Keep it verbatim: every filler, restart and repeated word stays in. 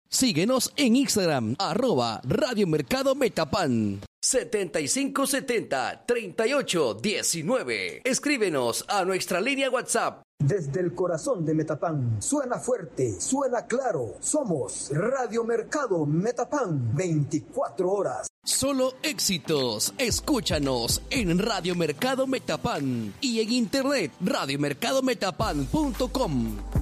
Síguenos en Instagram, arroba Radio Mercado Metapan. setenta y cinco setenta, treinta y ocho diecinueve. Escríbenos a nuestra línea WhatsApp. Desde el corazón de Metapan, suena fuerte, suena claro. Somos Radio Mercado Metapan, veinticuatro horas. Solo éxitos. Escúchanos en Radio Mercado Metapan y en internet radio mercado metapan punto com.